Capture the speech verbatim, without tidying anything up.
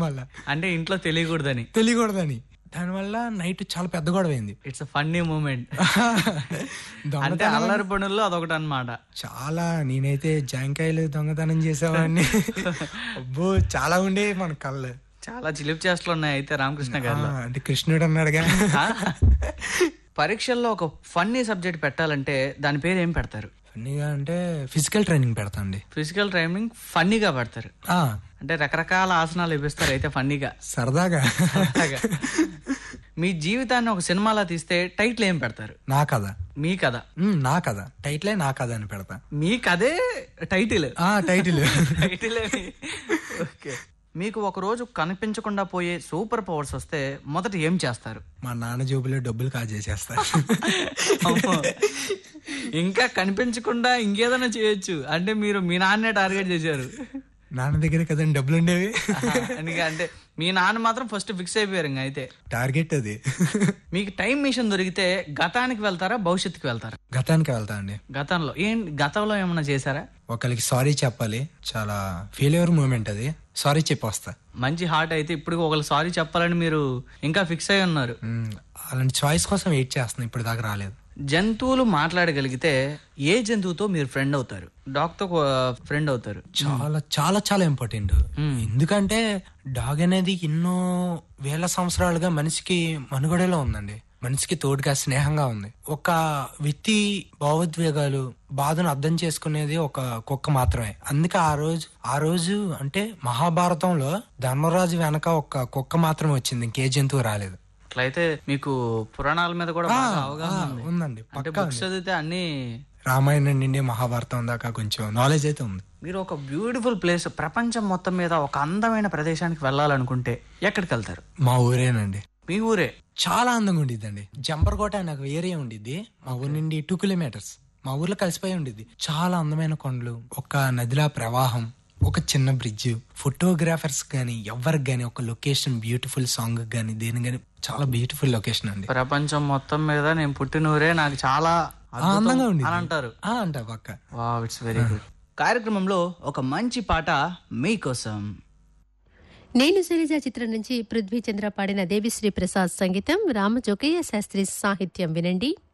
దానివల్ల. అంటే ఇంట్లో తెలియకూడదని తెలియకూడదని దానివల్ల నైట్ చాలా పెద్ద గొడవ అయింది. It's funny moment. అంటే అల్లరి పనుల్లో అదొకటి అన్నమాట. చాలా నేనైతే జాంకాయలు దొంగతనం చేసేవాడిని. అబ్బో చాలా ఉండే మన కళ్ళు. చాలా చిలిపి చేష్టలు ఉన్నాయి అయితే రామకృష్ణ గారు. అంటే కృష్ణుడు అన్నాడుగా. పరీక్షల్లో ఒక ఫన్నీ సబ్జెక్ట్ పెట్టాలంటే దాని పేరు ఏం పెడతారు? ఫన్నీగా అంటే ఫిజికల్ ట్రైనింగ్ పెడతా అండి. ఫిజికల్ ట్రైనింగ్ ఫన్నీగా పెడతారు. అంటే రకరకాల ఆసనాలు ఇప్పిస్తారు అయితే ఫన్నీగా, సరదాగా. మీ జీవితాన్ని ఒక సినిమాలా తీస్తే టైటిల్ ఏం పెడతారు? నా కథ. మీ కథ. నా కథ టైటిలే నా కథ అని పెడతా. మీ కథే టైటిల్. Title title. ఓకే. మీకు ఒక రోజు కనిపించకుండా పోయే సూపర్ పవర్స్ వస్తే మొదట ఏం చేస్తారు? మా నాన్న జోబులో డబ్బులు కాజేసేస్తారు. ఇంకా కనిపించకుండా ఇంకేదైనా చేయొచ్చు అంటే మీరు మీ నాన్నే టార్గెట్ చేశారు. నాన్న దగ్గర కదండి డబ్బులు ఉండేవి. అంటే మీ నాన్న మాత్రం ఫస్ట్ ఫిక్స్ అయిపోయారు ఇంకా అయితే టార్గెట్ అది. మీకు టైం మిషన్ దొరికితే గతానికి వెళ్తారా భవిష్యత్తుకి వెళ్తారా? గతానికి వెళ్తా అండి. గతంలో ఏం గతంలో ఏమన్నా చేశారా? ఒకరికి సారీ చెప్పాలి, చాలా ఫెయిల్యూర్ మూమెంట్ అది, సారీ చెప్పి వస్తా. మంచి హార్ట్ అయితే ఇప్పుడు ఒకరికి సారీ చెప్పాలని మీరు ఇంకా ఫిక్స్ అయి ఉన్నారు. అలాంటి చాయిస్ కోసం వెయిట్ చేస్తున్నా, ఇప్పుడు దాకా రాలేదు. జంతువులు మాట్లాడగలిగితే ఏ జంతువుతో మీరు ఫ్రెండ్ అవుతారు? డాగ్ తో ఫ్రెండ్ అవుతారు. చాలా చాలా చాలా ఇంపార్టెంట్. ఎందుకంటే డాగ్ అనేది ఎన్నో వేల సంవత్సరాలుగా మనిషికి మనుగడలో ఉందండి. మనిషికి తోడుగా స్నేహంగా ఉంది. ఒక వ్యక్తి భావోద్వేగాలు బాధను అర్థం చేసుకునేది ఒక కుక్క మాత్రమే. అందుకే ఆ రోజు ఆ రోజు అంటే మహాభారతంలో ధర్మరాజు వెనక ఒక కుక్క మాత్రమే వచ్చింది, ఇంకే జంతువు రాలేదు. అట్లయితే మీకు పురాణాల మీద కూడా అవగాహన ఉందండి. అంటే బుక్స్ చదివితే అన్ని రామాయణం నుండి మహాభారతం దాకా కొంచెం నాలెడ్జ్ అయితే ఉంది. మీరు ఒక బ్యూటిఫుల్ ప్లేస్, ప్రపంచం మొత్తం మీద ఒక అందమైన ప్రదేశానికి వెళ్ళాలనుకుంటే ఎక్కడికి వెళ్తారు? మా ఊరేనండి. మీ ఊరే? చాలా అందంగా ఉండిద్దండి. జంబర్కోట నాకు ఏరియా ఉండిద్ది. మా ఊరి నుండి టూ కిలోమీటర్స్ మా ఊర్లో కలిసిపోయి ఉండిద్ది. చాలా అందమైన కొండలు, ఒక నదిలా ప్రవాహం, ఒక చిన్న బ్రిడ్జ్. ఫోటోగ్రాఫర్స్ గానీ ఎవరికి గానీ ఒక లొకేషన్, బ్యూటిఫుల్ సాంగ్ గానీ దేని గానీ చాలా బ్యూటిఫుల్ లొకేషన్ అండి. ప్రపంచం మొత్తం మీద నేను పుట్టినూరే నాకు చాలా అందంగా ఉంది అంటారు. అంట పక్క. Wow, it's very good. కార్యక్రమంలో ఒక మంచి పాట మీకోసం. నేను శైలజ చిత్రం నుంచి పృథ్వీ చంద్ర పాడిన దేవిశ్రీ ప్రసాద్ సంగీతం, రామజోగయ్య శాస్త్రి సాహిత్యం వినండి.